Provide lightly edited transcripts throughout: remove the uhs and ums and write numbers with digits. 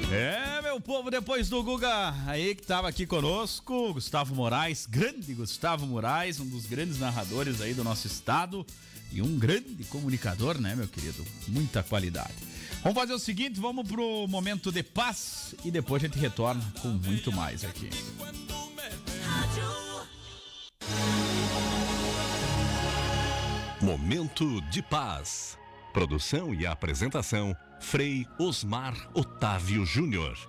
Meu povo, depois do Guga aí que tava aqui conosco, Gustavo Moraes, grande Gustavo Moraes, um dos grandes narradores aí do nosso estado e um grande comunicador, né, meu querido? Muita qualidade. Vamos fazer o seguinte, vamos pro momento de paz e depois a gente retorna com muito mais aqui. Momento de paz. Produção e apresentação, Frei Osmar Otávio Júnior.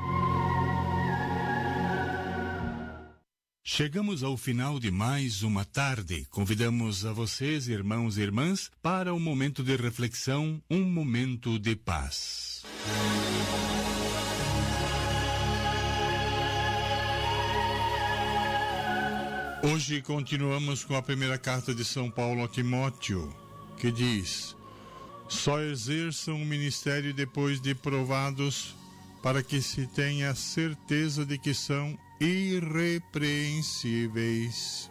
Chegamos ao final de mais uma tarde. Convidamos a vocês, irmãos e irmãs, para um momento de reflexão, um momento de paz. Hoje continuamos com a primeira carta de São Paulo a Timóteo, que diz: só exerçam o ministério depois de provados, para que se tenha certeza de que são irrepreensíveis.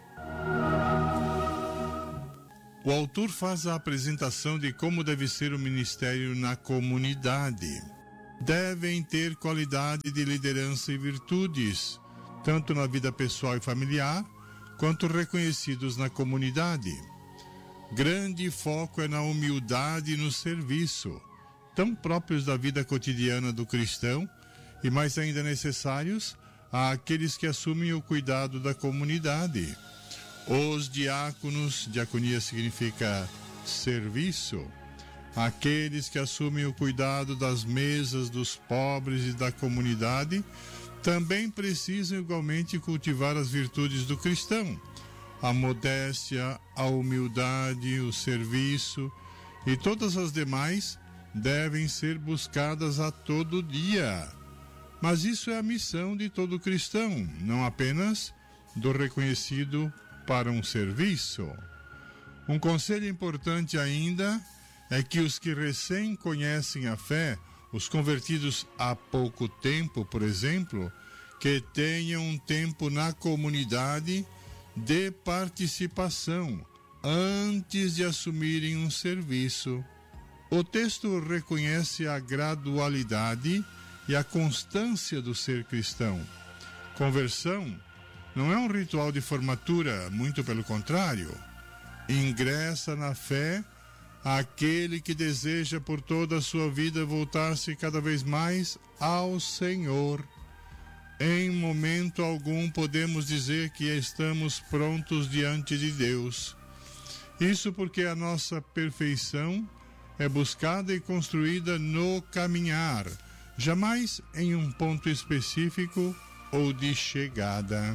O autor faz a apresentação de como deve ser o ministério na comunidade. Devem ter qualidade de liderança e virtudes, tanto na vida pessoal e familiar, quanto reconhecidos na comunidade. Grande foco é na humildade e no serviço, tão próprios da vida cotidiana do cristão e mais ainda necessários àqueles que assumem o cuidado da comunidade. Os diáconos, diaconia significa serviço, aqueles que assumem o cuidado das mesas dos pobres e da comunidade, também precisam igualmente cultivar as virtudes do cristão, a modéstia, a humildade, o serviço e todas as demais devem ser buscadas a todo dia. Mas isso é a missão de todo cristão, não apenas do reconhecido para um serviço. Um conselho importante ainda é que os que recém conhecem a fé, os convertidos há pouco tempo, por exemplo, que tenham um tempo na comunidade de participação antes de assumirem um serviço. O texto reconhece a gradualidade e a constância do ser cristão. Conversão não é um ritual de formatura, muito pelo contrário. Ingressa na fé aquele que deseja por toda a sua vida voltar-se cada vez mais ao Senhor. Em momento algum podemos dizer que estamos prontos diante de Deus. Isso porque a nossa perfeição é buscada e construída no caminhar, jamais em um ponto específico ou de chegada.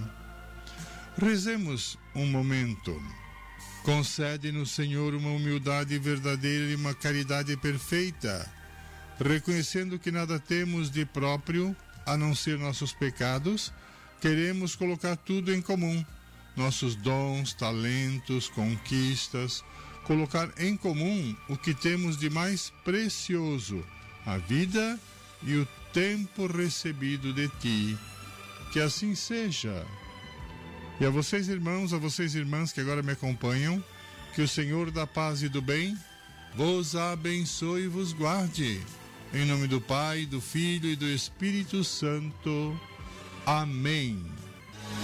Rezemos um momento. Concede-nos, Senhor, uma humildade verdadeira e uma caridade perfeita, reconhecendo que nada temos de próprio, a não ser nossos pecados. Queremos colocar tudo em comum, nossos dons, talentos, conquistas, colocar em comum o que temos de mais precioso, a vida e o tempo recebido de Ti. Que assim seja. E a vocês, irmãos, a vocês, irmãs que agora me acompanham, que o Senhor da paz e do bem vos abençoe e vos guarde. Em nome do Pai, do Filho e do Espírito Santo. Amém.